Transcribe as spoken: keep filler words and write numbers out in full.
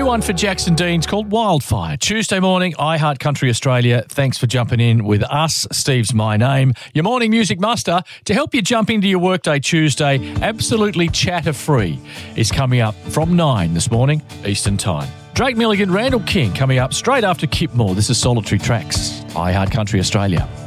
one for Jackson Dean's called Wildfire. Tuesday morning, iHeart Country Australia. Thanks for jumping in with us. Steve's my name. Your morning music muster to help you jump into your workday Tuesday, absolutely chatter-free, is coming up from nine this morning, Eastern Time. Drake Milligan, Randall King coming up straight after Kip Moore. This is Solitary Tracks, iHeart Country Australia.